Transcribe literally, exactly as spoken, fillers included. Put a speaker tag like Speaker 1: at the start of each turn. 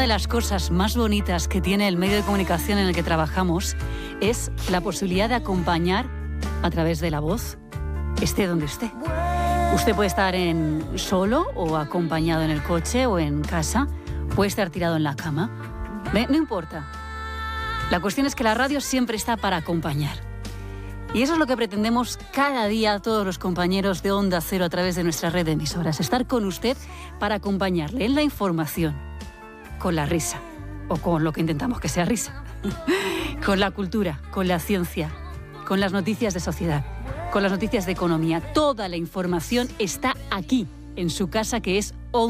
Speaker 1: de las cosas más bonitas que tiene el medio de comunicación en el que trabajamos es la posibilidad de acompañar a través de la voz, esté donde esté. Usted puede estar en solo o acompañado en el coche o en casa, puede estar tirado en la cama. ¿Ve? No importa. La cuestión es que la radio siempre está para acompañar. Y eso es lo que pretendemos cada día todos los compañeros de Onda Cero a través de nuestra red de emisoras. Estar con usted para acompañarle en la información, con la risa, o con lo que intentamos que sea risa, con la cultura, con la ciencia, con las noticias de sociedad, con las noticias de economía. Toda la información está aquí, en su casa, que es